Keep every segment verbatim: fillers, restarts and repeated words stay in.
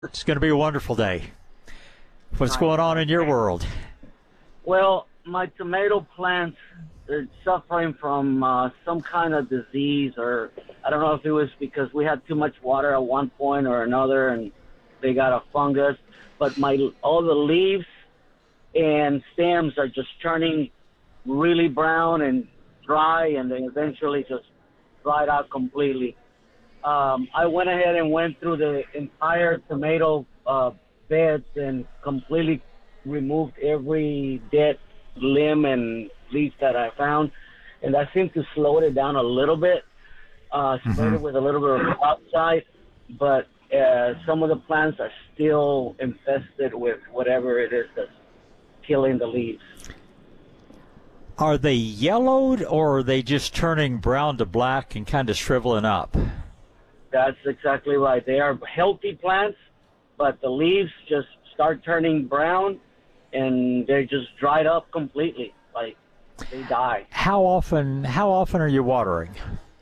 It's going to be a wonderful day. What's Nice. going on in your world? Well, my tomato plants are suffering from uh, some kind of disease, or I don't know if it was because we had too much water at one point or another, and they got a fungus. But my all the leaves and stems are just turning really brown and dry, and then eventually just dried out completely. Um, I went ahead and went through the entire tomato uh, beds and completely removed every dead limb and leaf that I found, and that seemed to slow it down a little bit. Uh, sprayed Mhm. it with a little bit of outside, but uh, some of the plants are still infested with whatever it is that's killing the leaves. Are they yellowed or are they just turning brown to black and kind of shriveling up? That's exactly right. They are healthy plants, but the leaves just start turning brown, and they're just dried up completely. Like they die. How often? How often are you watering?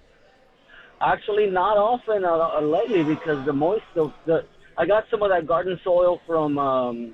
Actually, not often uh, uh, lately because the moist. The, the I got some of that garden soil from um,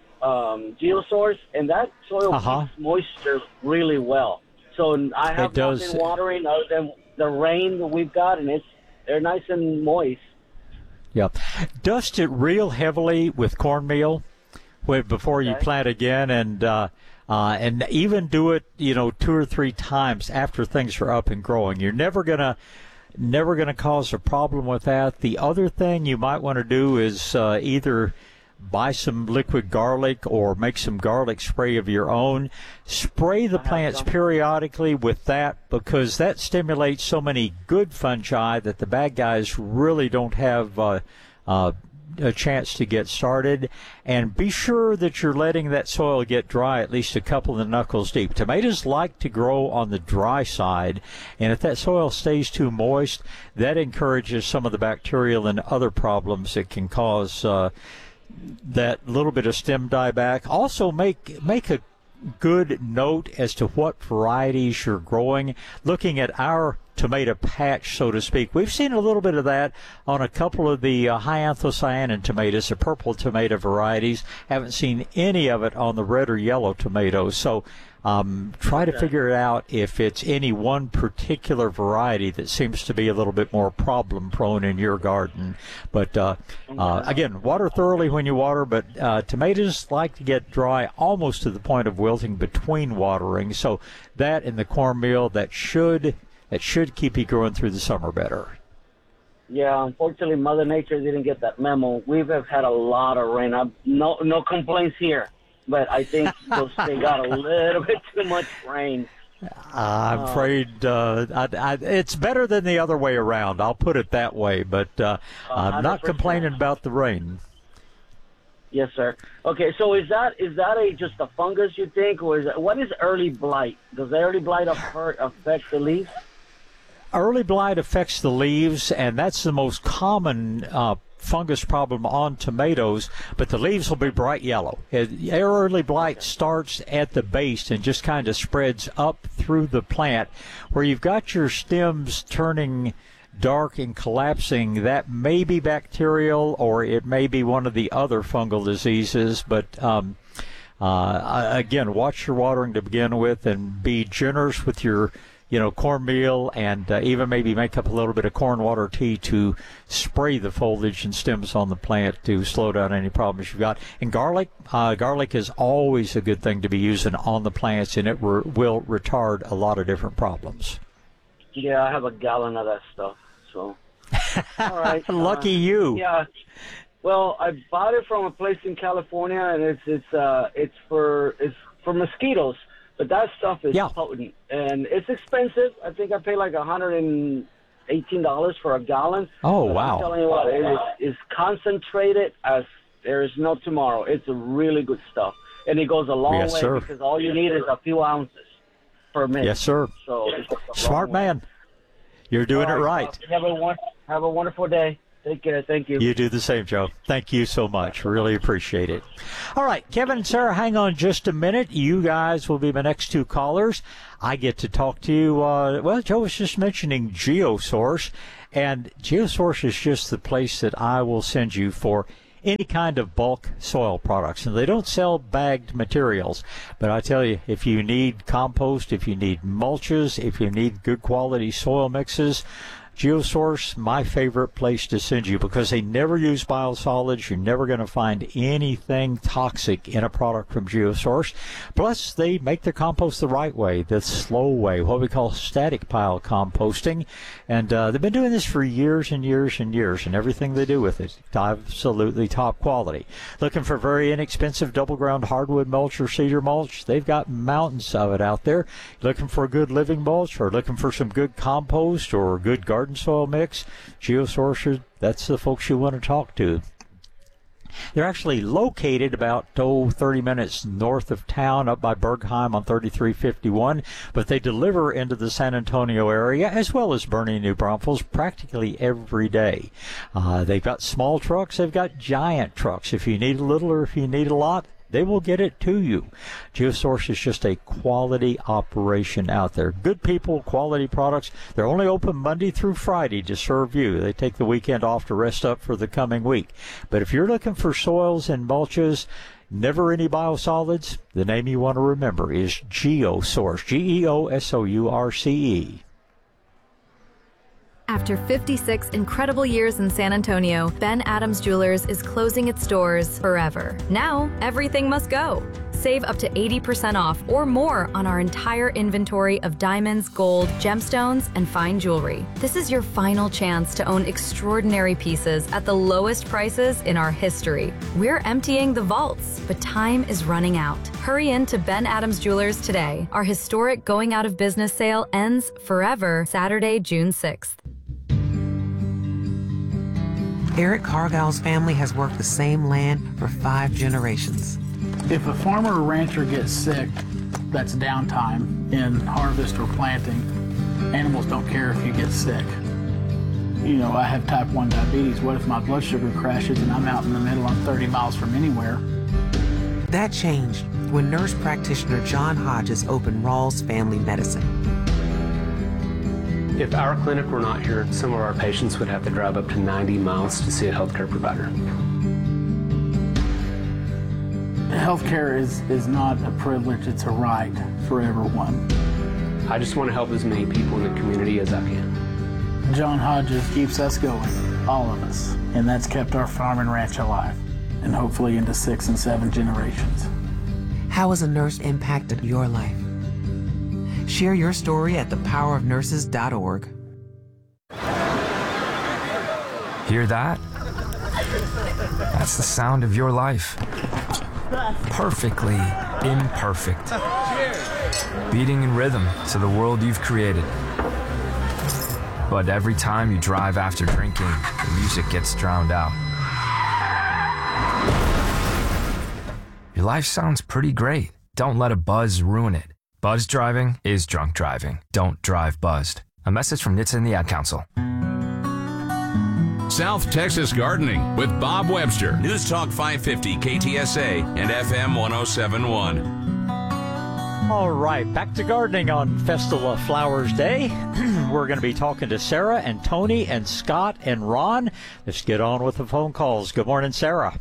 um, Geosource, and that soil Uh-huh. keeps moisture really well. So I have It does. not been watering other than the rain that we've got, and it's they're nice and moist. Yeah. Dust it real heavily with cornmeal with, before you Okay. plant again, and uh, uh, and even do it, you know, two or three times after things are up and growing. You're never gonna never gonna cause a problem with that. The other thing you might want to do is uh, either buy some liquid garlic or make some garlic spray of your own. Spray the plants periodically with that because that stimulates so many good fungi that the bad guys really don't have uh, uh, a chance to get started. And be sure that you're letting that soil get dry at least a couple of knuckles deep. Tomatoes like to grow on the dry side, and if that soil stays too moist, that encourages some of the bacterial and other problems that can cause uh, that little bit of stem dieback. Also, make make a good note as to what varieties you're growing. Looking at our tomato patch, so to speak, we've seen a little bit of that on a couple of the uh, high anthocyanin tomatoes, the purple tomato varieties. Haven't seen any of it on the red or yellow tomatoes. So um, try to figure out if it's any one particular variety that seems to be a little bit more problem prone in your garden. But uh, uh, again, water thoroughly when you water, but uh, tomatoes like to get dry almost to the point of wilting between watering. So that and the cornmeal, that should that should keep you growing through the summer better. Yeah, unfortunately, Mother Nature didn't get that memo. We've had a lot of rain. I've, no, no complaints here, but I think those, they got a little bit too much rain. I'm afraid uh, I, I, it's better than the other way around. I'll put it that way, but uh, I'm not one hundred percent. complaining about the rain. Yes, sir. Okay, so is that is that a just a fungus you think, or is that, what is early blight? Does early blight affect, affect the leaves? Early blight affects the leaves, and that's the most common uh, fungus problem on tomatoes, but the leaves will be bright yellow. It, early blight starts at the base and just kind of spreads up through the plant. Where you've got your stems turning dark and collapsing, that may be bacterial or it may be one of the other fungal diseases, but um, uh, again, watch your watering to begin with and be generous with your you know, cornmeal, and uh, even maybe make up a little bit of corn water tea to spray the foliage and stems on the plant to slow down any problems you've got. And garlic, uh, garlic is always a good thing to be using on the plants, and it re- will retard a lot of different problems. Yeah, I have a gallon of that stuff. So, all right. Lucky uh, you. Yeah. Well, I bought it from a place in California, and it's it's uh it's for it's for mosquitoes. But that stuff is Yeah. potent, and it's expensive. I think I pay like one hundred eighteen dollars for a gallon. Oh, But wow. I'm telling you what, it is it's concentrated as there is no tomorrow. It's a really good stuff, and it goes a long Yes, way sir. because all you need is a few ounces per minute. Yes, sir. So it's a long Smart way. man. You're doing All it right. well, Have a won- have a wonderful day. Take care. Thank you. You do the same, Joe. Thank you so much. Really appreciate it. All right, Kevin and Sarah, hang on just a minute. You guys will be my next two callers. I get to talk to you. Uh, well, Joe was just mentioning Geosource, and Geosource is just the place that I will send you for any kind of bulk soil products. And they don't sell bagged materials. But I tell you, if you need compost, if you need mulches, if you need good quality soil mixes, GeoSource, my favorite place to send you, because they never use biosolids. You're never going to find anything toxic in a product from GeoSource. Plus, they make their compost the right way, the slow way, what we call static pile composting. And uh, they've been doing this for years and years and years, and everything they do with it, absolutely top quality. Looking for very inexpensive double ground hardwood mulch or cedar mulch? They've got mountains of it out there. Looking for a good living mulch, or looking for some good compost or good garden soil mix? GeoSource, that's the folks you want to talk to. They're actually located about oh, thirty minutes north of town, up by Bergheim on thirty-three fifty-one, but they deliver into the San Antonio area as well as Bernie, New Braunfels practically every day. Uh, they've got small trucks, they've got giant trucks. If you need a little or if you need a lot, they will get it to you. GeoSource is just a quality operation out there. Good people, quality products. They're only open Monday through Friday to serve you. They take the weekend off to rest up for the coming week. But if you're looking for soils and mulches, never any biosolids, the name you want to remember is GeoSource, G E O S O U R C E. After fifty-six incredible years in San Antonio, Ben Adams Jewelers is closing its doors forever. Now, everything must go. Save up to eighty percent off or more on our entire inventory of diamonds, gold, gemstones, and fine jewelry. This is your final chance to own extraordinary pieces at the lowest prices in our history. We're emptying the vaults, but time is running out. Hurry in to Ben Adams Jewelers today. Our historic going out of business sale ends forever Saturday, June sixth. Eric Cargill's family has worked the same land for five generations. If a farmer or rancher gets sick, that's downtime in harvest or planting. Animals don't care if you get sick. You know, I have type one diabetes. What if my blood sugar crashes and I'm out in the middle, I'm thirty miles from anywhere? That changed when nurse practitioner John Hodges opened Rawls Family Medicine. If our clinic were not here, some of our patients would have to drive up to ninety miles to see a healthcare provider. Healthcare is, is not a privilege, it's a right for everyone. I just want to help as many people in the community as I can. John Hodges keeps us going, all of us, and that's kept our farm and ranch alive, and hopefully into six and seven generations. How has a nurse impacted your life? Share your story at the power of nurses dot org. Hear that? That's the sound of your life. Perfectly imperfect. Beating in rhythm to the world you've created. But every time you drive after drinking, the music gets drowned out. Your life sounds pretty great. Don't let a buzz ruin it. Buzz driving is drunk driving. Don't drive buzzed. A message from N H T S A and the Ad Council. South Texas Gardening with Bob Webster. News Talk five fifty K T S A and F M one oh seven point one. All right, back to gardening on Festival of Flowers Day. We're going to be talking to Sarah and Tony and Scott and Ron. Let's get on with the phone calls. Good morning, Sarah.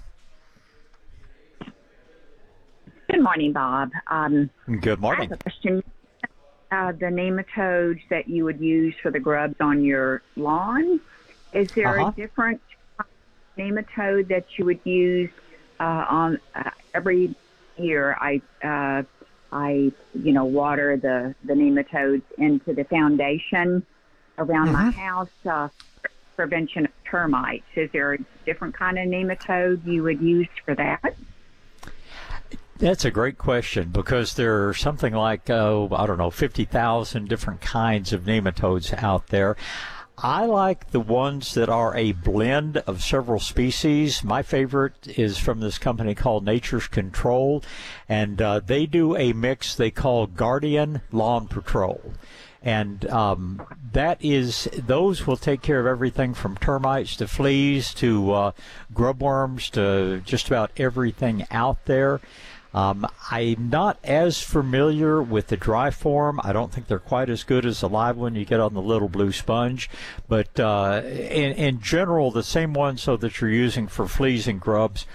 Good morning, Bob. Um, Good morning. I have a question. Uh, the nematodes that you would use for the grubs on your lawn, is there uh-huh. a different nematode that you would use uh, on uh, every year? I, uh, I, you know, water the, the nematodes into the foundation around mm-hmm. my house uh, for prevention of termites. Is there a different kind of nematode you would use for that? That's a great question, because there are something like, oh, I don't know, fifty thousand different kinds of nematodes out there. I like the ones that are a blend of several species. My favorite is from this company called Nature's Control, and uh, they do a mix they call Guardian Lawn Patrol. And um, that is, those will take care of everything from termites to fleas to uh, grubworms to just about everything out there. Um, I'm not as familiar with the dry form. I don't think they're quite as good as the live one you get on the Little Blue Sponge. But uh, in, in general, the same ones so that you're using for fleas and grubs